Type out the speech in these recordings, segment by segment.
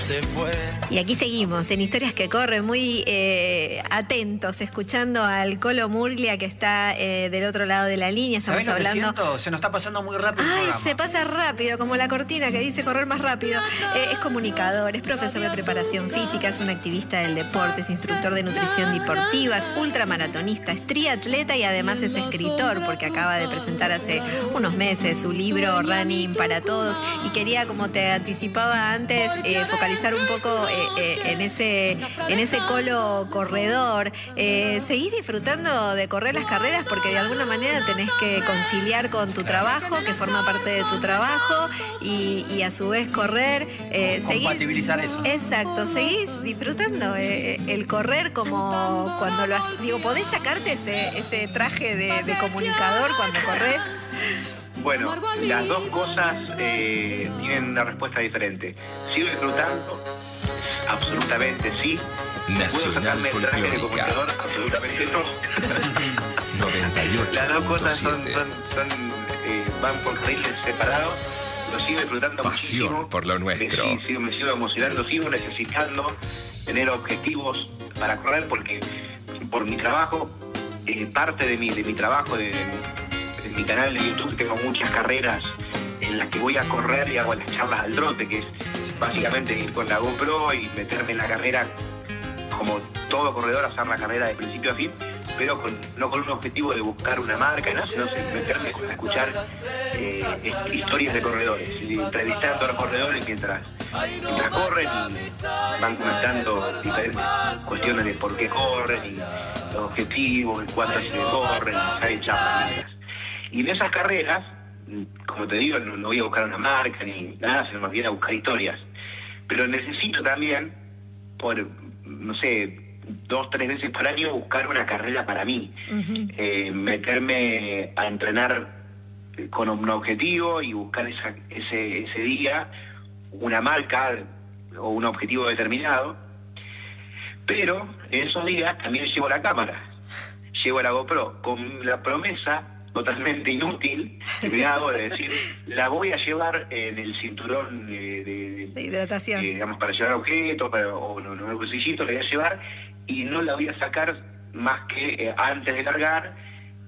se fue. Y aquí seguimos en Historias que Corren, muy atentos, escuchando al Colo Murglia, que está del otro lado de la línea. Estamos hablando. Se nos está pasando muy rápido el programa. Se pasa rápido, como la cortina que dice correr más rápido. Es comunicador, es profesor de preparación física, es un activista del deporte, es instructor de nutrición deportiva, es ultramaratonista, es triatleta y además es escritor, porque acaba de presentar hace unos meses su libro Running para Todos. Y quería, como te anticipaba antes, focalizar un poco en ese Colo corredor. ¿Seguís disfrutando de correr las carreras? Porque de alguna manera tenés que conciliar con tu trabajo, que forma parte de tu trabajo, y a su vez correr. Compatibilizar eso. Exacto. ¿Seguís disfrutando el correr como cuando lo haces? Digo, ¿podés sacarte ese traje de comunicador cuando corres? Bueno, las dos cosas tienen una respuesta diferente. ¿Sigo disfrutando? Absolutamente sí. Nacional Folclórica. Absolutamente no. 98. Las dos cosas van por carriles separados. Lo sigo disfrutando Pasión muchísimo. por lo nuestro. Me sigo emocionando, sigo necesitando tener objetivos para correr, porque por mi trabajo, parte de mi trabajo, de mi canal de YouTube, tengo muchas carreras en las que voy a correr y hago las charlas al trote, que es básicamente ir con la GoPro y meterme en la carrera como todo corredor, hacer la carrera de principio a fin, pero no con un objetivo de buscar una marca, ¿no? Sino meterme a escuchar historias de corredores, entrevistando a los corredores mientras corren y van comentando diferentes cuestiones de por qué corren y los objetivos, y cuánto se corren, hay charlas. Y en esas carreras, como te digo, no voy a buscar una marca ni nada, sino más bien a buscar historias. Pero necesito también, por, no sé, 2-3 veces por año, buscar una carrera para mí. Meterme a entrenar con un objetivo y buscar ese día una marca o un objetivo determinado. Pero en esos días también llevo la cámara, llevo la GoPro, con la promesa totalmente inútil que me hago de decir, la voy a llevar en el cinturón de hidratación, digamos, para llevar objetos, o en el bolsillito, la voy a llevar y no la voy a sacar más que antes de largar,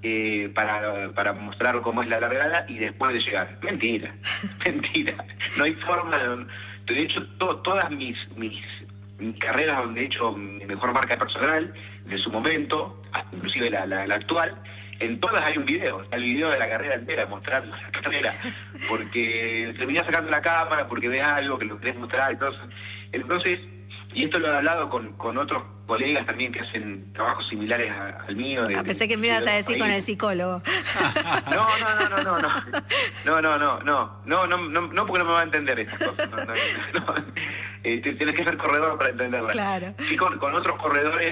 para mostrar cómo es la largada y después de llegar. Mentira, no hay forma de hecho, todas mis carreras donde he hecho mi mejor marca personal de su momento, inclusive la actual, en todas hay un video, el video de la carrera entera, mostrando la carrera, porque terminás sacando la cámara, porque ves algo que lo querés mostrar, entonces, y esto lo he hablado con otros colegas también que hacen trabajos similares al mío. Pensé que me ibas a decir con el psicólogo. No, porque no me va a entender estas cosas. Tienes que ser corredor para entenderlas. Claro. Sí, con otros corredores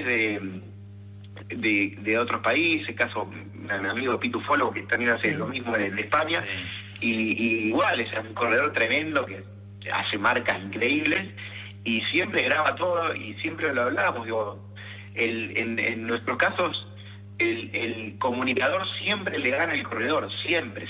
de otros países, caso mi amigo Pitu Folo, que también hace lo mismo en España, y igual es un corredor tremendo que hace marcas increíbles y siempre graba todo y siempre lo hablábamos, digo, en nuestros casos el comunicador siempre le gana al corredor, siempre,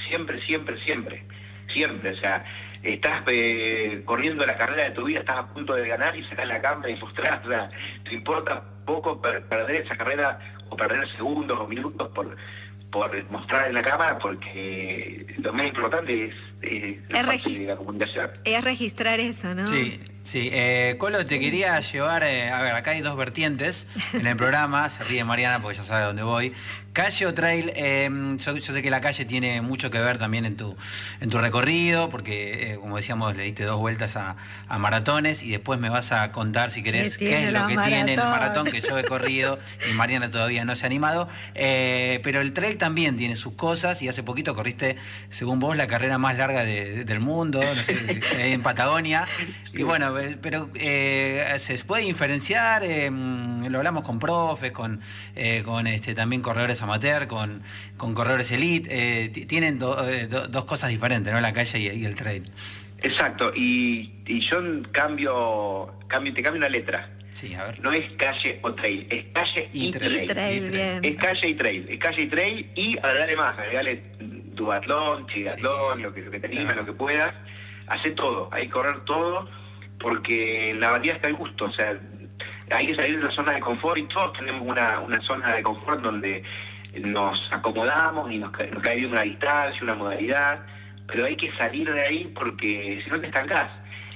o sea, estás corriendo la carrera de tu vida, estás a punto de ganar y sacás la cámara y mostrás, o sea, te importa poco perder esa carrera o perder segundos o minutos por mostrar en la cámara, porque lo más importante es la comunicación. Es registrar eso, ¿no? Sí. Colo, te quería llevar, a ver, acá hay dos vertientes en el programa, se ríe Mariana porque ya sabe a dónde voy. ¿Calle o trail? Yo sé que la calle tiene mucho que ver también en tu recorrido, porque como decíamos, le diste 2 vueltas a maratones, y después me vas a contar, si querés, qué es lo que tiene el maratón, que yo he corrido y Mariana todavía no se ha animado. Pero el trail también tiene sus cosas, y hace poquito corriste, según vos, la carrera más larga del mundo, no sé, en Patagonia. Y bueno, pero se puede diferenciar, lo hablamos con profes, con también corredores amateur, con corredores elite, tienen dos cosas diferentes, ¿no? La calle y el trail. Exacto, y yo te cambio una letra. Sí, a ver. No es calle o trail, es calle y trail. Bien. Es calle y trail, y agregale duatlón, triatlón, lo que te anima, lo que puedas, hace todo, hay que correr todo, porque en la variedad está el gusto, o sea, hay que salir de la zona de confort y todos tenemos una zona de confort donde nos acomodamos y nos cae bien una distancia, una modalidad, pero hay que salir de ahí porque si no te estancás.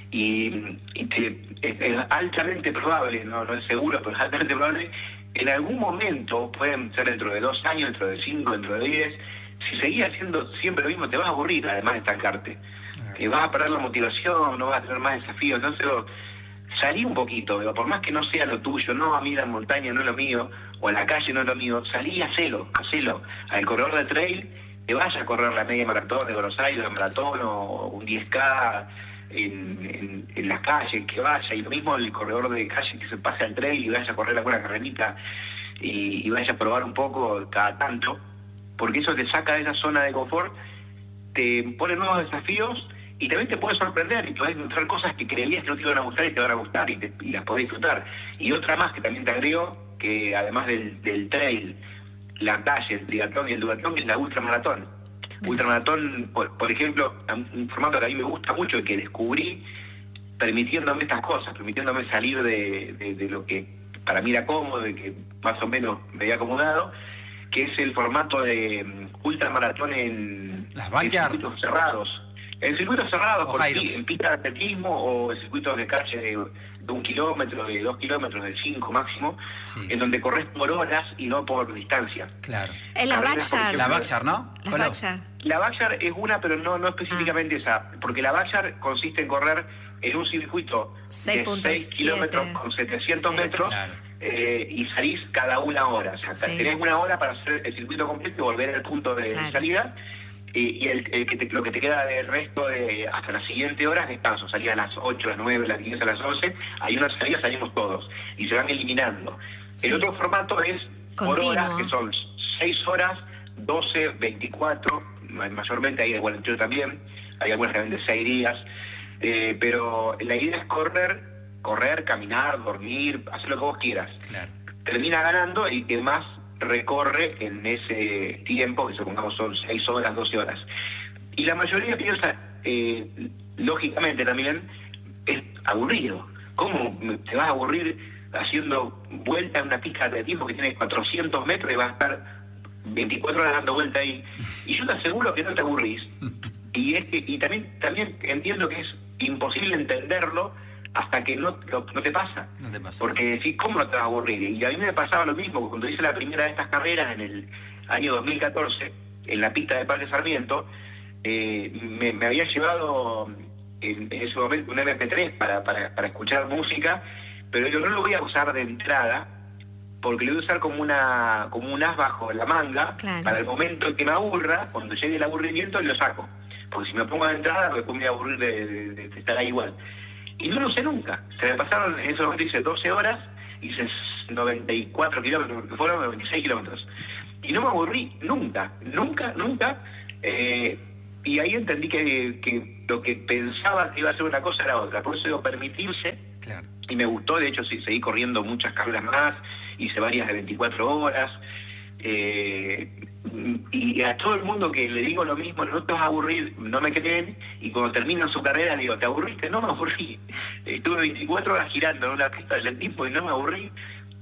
Y es altamente probable, no es seguro, pero es altamente probable, en algún momento, pueden ser dentro de 2 años, dentro de 5, dentro de 10, si seguís haciendo siempre lo mismo, te vas a aburrir, además de estancarte. Vas a perder la motivación, no vas a tener más desafíos, entonces salí un poquito, por más que no sea lo tuyo, no, a mí la montaña no es lo mío, o la calle no es lo mío, salí y hacelo. Al corredor de trail, te vas a correr la media maratón de Buenos Aires, la maratón o un 10K en las calles, que vaya, y lo mismo el corredor de calle que se pase al trail y vaya a correr alguna carrerita y vaya a probar un poco cada tanto, porque eso te saca de esa zona de confort, te pone nuevos desafíos y también te puede sorprender y te vas a encontrar cosas que creías que no te iban a gustar y te van a gustar y las podés disfrutar. Y otra más que también te agrego, que además del trail, la calle, el triatlón y el duatlón, es la ultramaratón. Ultramaratón, por ejemplo, un formato que a mí me gusta mucho y que descubrí permitiéndome estas cosas, permitiéndome salir de lo que para mí era cómodo, de que más o menos me había acomodado, que es el formato de ultramaratón en circuitos cerrados. En circuitos cerrados, en pista de atletismo o en circuitos de calle de 1 kilómetro, de 2 kilómetros, de 5 máximo, sí, en donde corres por horas y no por distancia. Claro. Es la Backyard. La Backyard, ¿no? La Backyard es una, pero no específicamente esa, porque la Backyard consiste en correr en un circuito de 6 kilómetros con 700 metros, claro, y salís cada 1 hora. O sea, tenés 1 hora para hacer el circuito completo y volver al punto de salida. Y lo que te queda del resto hasta las siguientes horas, descanso. Salía a las 8, a las 9, a las 10, a las 11. Hay una salida, salimos todos. Y se van eliminando. Sí. El otro formato es por horas, que son 6 horas, 12, 24. Mayormente hay de 48 también. Hay algunas también de 6 días. Pero la idea es correr, caminar, dormir, hacer lo que vos quieras. Claro. Termina ganando el que más recorre en ese tiempo, que supongamos son 6 horas, 12 horas. Y la mayoría piensa, lógicamente también, es aburrido. ¿Cómo te vas a aburrir haciendo vuelta en una pista de atletismo que tiene 400 metros y vas a estar 24 horas dando vuelta ahí? Y yo te aseguro que no te aburrís. Y también entiendo que es imposible entenderlo hasta que no te pasa. No te pasa. Porque decís, ¿cómo no te vas a aburrir? Y a mí me pasaba lo mismo, cuando hice la primera de estas carreras en el año 2014, en la pista de Parque Sarmiento, me había llevado en ese momento un MP3 para escuchar música, pero yo no lo voy a usar de entrada, porque lo voy a usar como un as bajo la manga, claro, para el momento en que me aburra, cuando llegue el aburrimiento lo saco. Porque si me pongo de entrada, después me voy a aburrir de estar ahí igual. Y no lo usé nunca. Se me pasaron, en ese momento hice 12 horas, hice 94 kilómetros, que fueron 96 kilómetros. Y no me aburrí nunca. Y ahí entendí que lo que pensaba que iba a ser una cosa era otra. Por eso digo, permitirse. Claro. Y me gustó, de hecho, sí, seguí corriendo muchas carreras más, hice varias de 24 horas. Y a todo el mundo que le digo lo mismo, no te vas a aburrir, no me creen, y cuando terminan su carrera le digo, ¿te aburriste? No me aburrí. Estuve 24 horas girando en una pista de atletismo y no me aburrí.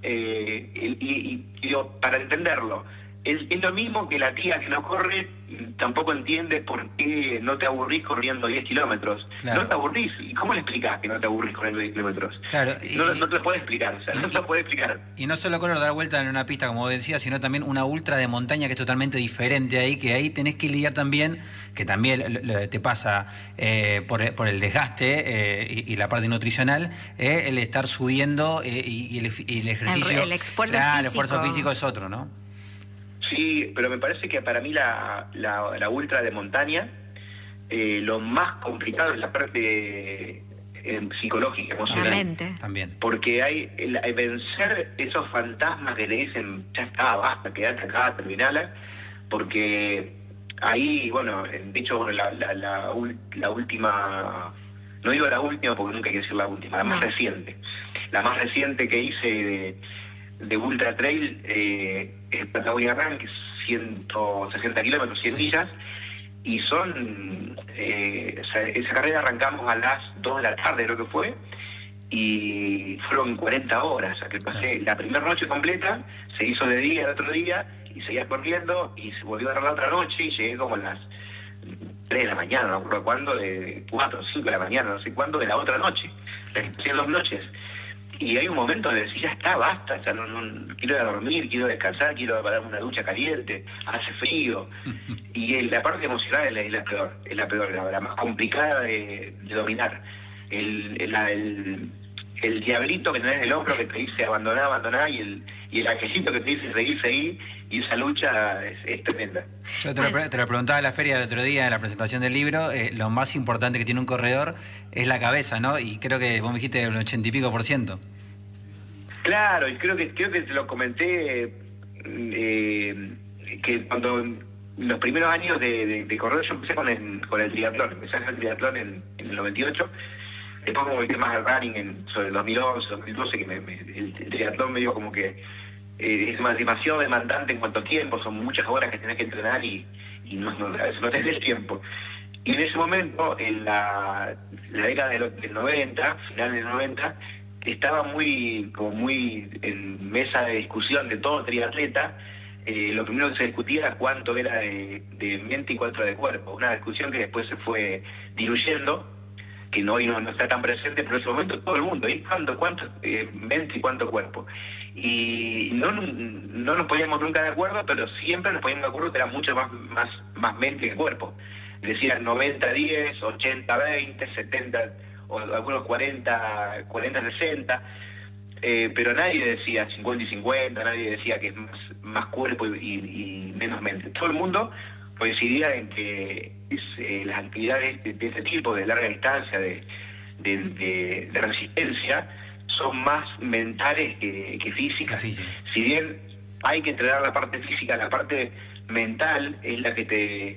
Y digo, para entenderlo, es lo mismo que la tía que no corre, tampoco entiende por qué no te aburrís corriendo 10 kilómetros. Claro. No te aburrís. ¿Y cómo le explicás que no te aburrís corriendo 10 kilómetros? Claro, no te lo puede explicar, o sea, no te lo puede explicar. Y no solo correr, dar vuelta en una pista, como decía, sino también una ultra de montaña que es totalmente diferente ahí, que ahí tenés que lidiar también, que también te pasa por el desgaste y la parte nutricional, el estar subiendo y el ejercicio. El esfuerzo físico. El esfuerzo físico es otro, ¿no? Sí, pero me parece que para mí la ultra de montaña, lo más complicado es la parte psicológica, emocional. También. Porque hay vencer esos fantasmas que le dicen, ya está, basta, quédate acá, terminala, porque ahí, bueno, de hecho, la última, no digo la última porque nunca hay que decir la última, la más reciente. La más reciente que hice de Ultra Trail es Patagonia Run, que es 160 kilómetros, 100 millas, y esa carrera arrancamos a las 2 de la tarde, creo que fue, y fueron 40 horas, o sea que pasé la primera noche completa, se hizo de día el otro día, y seguía corriendo, y se volvió a dar la otra noche, y llegué como a las 3 de la mañana, no recuerdo cuándo, de 4 o 5 de la mañana, no sé cuándo, de la otra noche. Hacían 2 noches. Y hay un momento de decir, ya está, basta, o sea, no, quiero ir a dormir, quiero descansar, quiero darme una ducha caliente, hace frío. Y la parte emocional es la peor, la más complicada de dominar. El diablito que tenés en el hombro que te dice abandoná, y el angelito que te dice seguir, y esa lucha es tremenda. Yo te lo preguntaba en la feria el otro día, en la presentación del libro, lo más importante que tiene un corredor es la cabeza, ¿no? Y creo que vos me dijiste el 80 y pico %. Claro, y creo que te lo comenté, que cuando los primeros años de correr yo empecé con el triatlón, empecé a hacer el triatlón en el 98, después como volví más al running sobre el 2011, 2012, que el triatlón me dio como que es demasiado demandante en cuanto a tiempo, son muchas horas que tenés que entrenar y a veces no tenés tiempo. Y en ese momento, en la década del 90, final del 90, estaba muy en mesa de discusión de todo triatleta. Lo primero que se discutía era cuánto era de mente y cuánto era de cuerpo. Una discusión que después se fue diluyendo, que hoy no está tan presente, pero en ese momento todo el mundo, ¿y cuánto mente y cuánto cuerpo? Y no nos poníamos nunca de acuerdo, pero siempre nos poníamos de acuerdo que era mucho más mente que cuerpo. Decían 90-10, 80-20, 70, o algunos 40-60, pero nadie decía 50 y 50, nadie decía que es más cuerpo y menos mente. Todo el mundo coincidía en que las actividades de ese tipo, de larga distancia, de resistencia, son más mentales que físicas. Si bien hay que entrenar la parte física, la parte mental es la que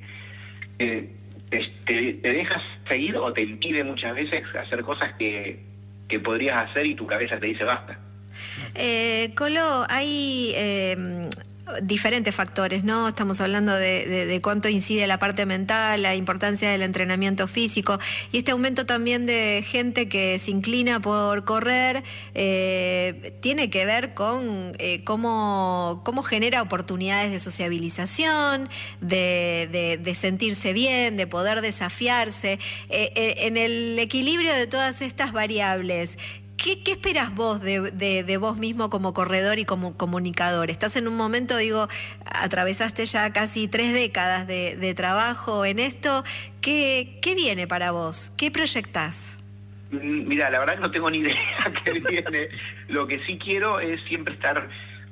te dejas seguir o te impide muchas veces hacer cosas que podrías hacer y tu cabeza te dice basta. Colo, hay diferentes factores, ¿no? Estamos hablando de cuánto incide la parte mental, la importancia del entrenamiento físico y este aumento también de gente que se inclina por correr, tiene que ver con cómo genera oportunidades de sociabilización, de sentirse bien, de poder desafiarse. En el equilibrio de todas estas variables, ¿Qué esperas vos de vos mismo como corredor y como comunicador? Estás en un momento, atravesaste ya casi 3 décadas de trabajo en esto. ¿Qué viene para vos? ¿Qué proyectás? Mira, la verdad que no tengo ni idea qué viene. Lo que sí quiero es siempre estar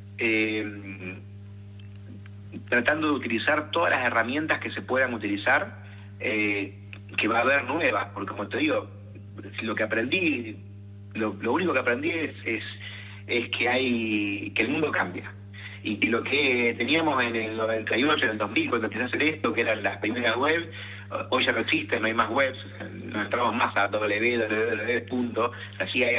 tratando de utilizar todas las herramientas que se puedan utilizar, que va a haber nuevas, porque como te digo, lo que aprendí... Lo único que aprendí es que el mundo cambia. Y que lo que teníamos en el 98, en el 2000, cuando empecé a hacer esto, que eran las primeras webs, hoy ya no existen, no hay más webs, no entramos más a www.